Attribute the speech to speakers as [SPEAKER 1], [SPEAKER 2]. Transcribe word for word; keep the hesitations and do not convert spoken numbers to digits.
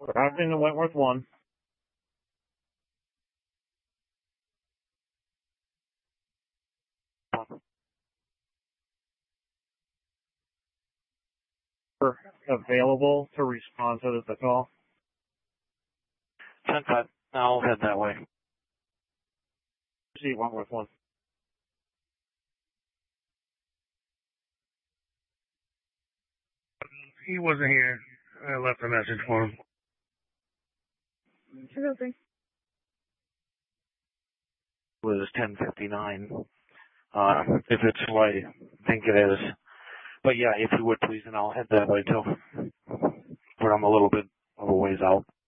[SPEAKER 1] Driving to Wentworth one. Available to respond to the call.
[SPEAKER 2] ten five. I'll head that way.
[SPEAKER 1] See Wentworth one.
[SPEAKER 3] He wasn't here. I left a message for him.
[SPEAKER 4] Okay.
[SPEAKER 2] It was ten fifty-nine. Uh, if it's who I think it is. But yeah, if you would please, and I'll head that way too. But I'm a little bit of a ways out.